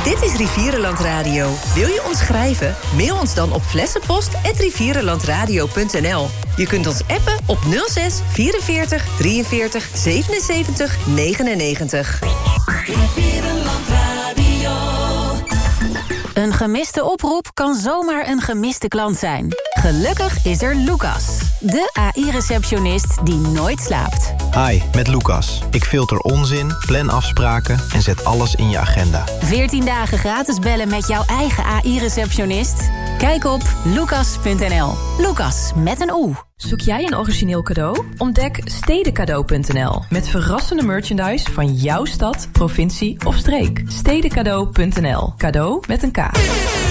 Dit is Rivierenland Radio. Wil je ons schrijven? Mail ons dan op flessenpost@rivierenlandradio.nl. Je kunt ons appen op 06 44 43 77 99. Rivierenland Radio. Een gemiste oproep kan zomaar een gemiste klant zijn. Gelukkig is er Lucas, de AI-receptionist die nooit slaapt. Hi, met Lucas. Ik filter onzin, plan afspraken en zet alles in je agenda. 14 dagen gratis bellen met jouw eigen AI-receptionist? Kijk op lucas.nl. Lucas met een O. Zoek jij een origineel cadeau? Ontdek stedencadeau.nl. Met verrassende merchandise van jouw stad, provincie of streek. Stedencadeau.nl. Cadeau met een K.